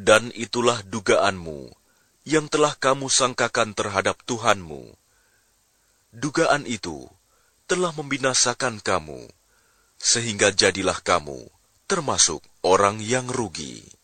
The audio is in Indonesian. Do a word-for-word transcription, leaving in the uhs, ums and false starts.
Dan itulah dugaanmu yang telah kamu sangkakan terhadap Tuhanmu. Dugaan itu telah membinasakan kamu, sehingga jadilah kamu termasuk orang yang rugi.